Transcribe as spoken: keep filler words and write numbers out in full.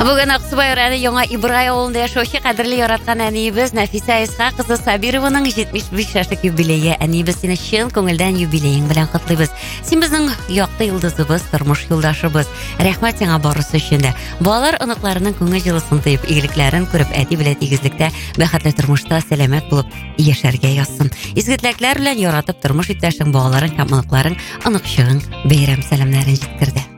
Бүгін Ақсубай рәні яңа Ибрай ауылында яшаучы қадірлі яратқан әнейбіз Нәфиса Исхақ қызы Сабированың жетмеш беш яшьлек юбилейі. Әнейбіз сені шын көңілден юбилейің білән құтлыйбыз. Сен біздің яқты йылдызыбыз, тормыш юлдашыбыз. Рәхмәт сеңа барысы үшін дә. Балалар оныкларының көңіл жылысын тыйып, игіліктерін көріп, әти біле тигізлікте, бәхетле тормышта сәламәт булып яшәргә язсын. Изгетләкләр белән яратып тормыш иптәшең балаларын һәм оныкларын, оныкчыгың бәйрәм сәламнарын җиткерде.